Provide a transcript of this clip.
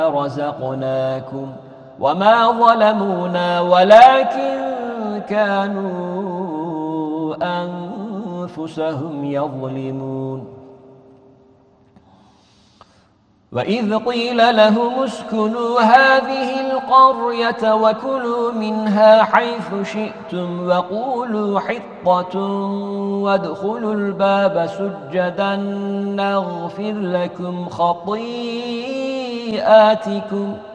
رزقناكم وما ظلمونا ولكن كانوا أنفسهم يظلمون وإذ قيل لهم اسكنوا هذه القرية وكلوا منها حيث شئتم وقولوا حطة وادخلوا الباب سجدا نغفر لكم خطيئاتكم